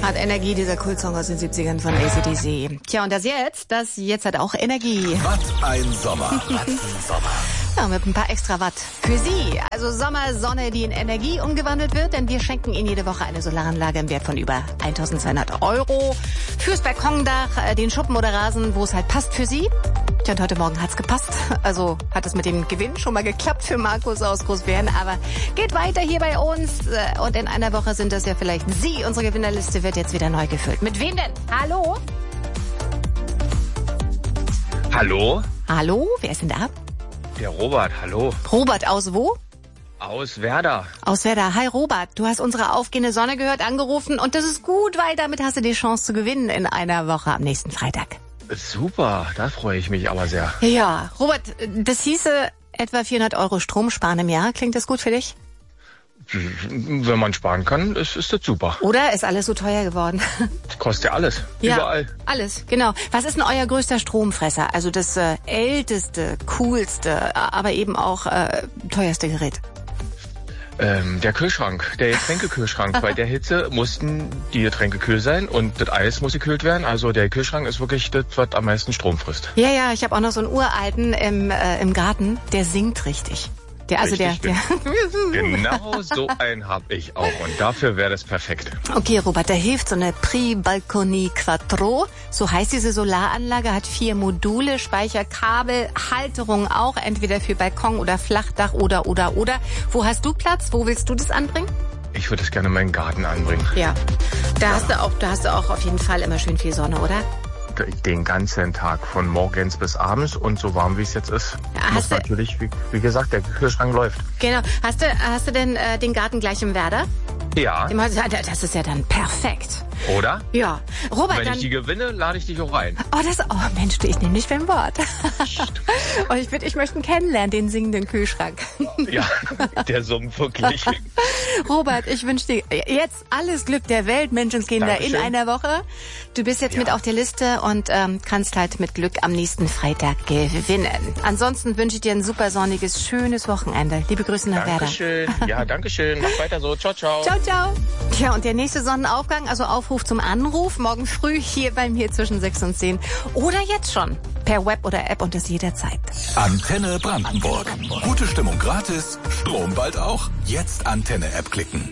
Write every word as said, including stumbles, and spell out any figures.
Hat Energie, dieser Cool-Song aus den siebzigern von A C D C. Tja, und das jetzt, das jetzt hat auch Energie. Watt ein Sommer. Watt ein Sommer. Ja, mit ein paar extra Watt für Sie. Also Sommersonne, die in Energie umgewandelt wird, denn wir schenken Ihnen jede Woche eine Solaranlage im Wert von über eintausendzweihundert Euro. Fürs Balkondach, den Schuppen oder Rasen, wo es halt passt für Sie. Tja, und heute Morgen hat's gepasst. Also hat es mit dem Gewinn schon mal geklappt für Markus aus Großbären. Aber geht weiter hier bei uns. Und in einer Woche sind das ja vielleicht Sie. Unsere Gewinnerliste wird jetzt wieder neu gefüllt. Mit wem denn? Hallo? Hallo? Hallo? Wer ist denn da? Der Robert, hallo. Robert, aus wo? Aus Werder. Aus Werder. Hi Robert, du hast unsere aufgehende Sonne gehört, angerufen und das ist gut, weil damit hast du die Chance zu gewinnen in einer Woche am nächsten Freitag. Super, da freue ich mich aber sehr. Ja, Robert, das hieße etwa vierhundert Euro Strom sparen im Jahr. Klingt das gut für dich? Wenn man sparen kann, ist, ist das super. Oder ist alles so teuer geworden? Kostet ja alles, ja, überall. Alles, genau. Was ist denn euer größter Stromfresser? Also das äh, älteste, coolste, aber eben auch äh, teuerste Gerät? Ähm, der Kühlschrank, der Getränkekühlschrank. Bei der Hitze mussten die Getränke kühl sein und das Eis muss gekühlt werden. Also der Kühlschrank ist wirklich das, was am meisten Strom frisst. Ja, ja, ich habe auch noch so einen uralten im, äh, im Garten, der singt richtig. Der, also Richtig, der, der genau so einen habe ich auch und dafür wäre das perfekt. Okay, Robert, da hilft so eine Prix Balconi Quattro. So heißt diese Solaranlage, hat vier Module, Speicherkabel, Halterung auch, entweder für Balkon oder Flachdach oder, oder, oder. Wo hast du Platz? Wo willst du das anbringen? Ich würde es gerne in meinen Garten anbringen. Ja, da ja. hast du auch, da hast du auch auf jeden Fall immer schön viel Sonne, oder? Den ganzen Tag, von morgens bis abends und so warm wie es jetzt ist, ja, muss natürlich, wie, wie gesagt, der Kühlschrank läuft. Genau. Hast du, hast du denn äh, den Garten gleich im Werder? Ja. Das ist ja dann perfekt. Oder? Ja. Robert, wenn dann, ich die gewinne, lade ich dich auch rein. Oh, das, oh Mensch, du, ich nehme dich beim Wort. Und ich, würd, ich möchte ihn kennenlernen, den singenden Kühlschrank. Ja, der summt wirklich. Robert, ich wünsche dir jetzt alles Glück der Welt, Menschenskinder, Dankeschön. In einer Woche. Du bist jetzt ja. mit auf der Liste und ähm, kannst halt mit Glück am nächsten Freitag gewinnen. Ansonsten wünsche ich dir ein super sonniges, schönes Wochenende. Liebe Grüße nach Werder. Dankeschön. Ja, dankeschön. Mach weiter so. Ciao, ciao. Ciao, ciao. Ja, und der nächste Sonnenaufgang, also Aufruf zum Anruf, morgen früh hier bei mir zwischen sechs und zehn. Oder jetzt schon, per Web oder App und das jederzeit. Antenne Brandenburg. Gute Stimmung gratis, Strom bald auch. Jetzt Antenne-App klicken.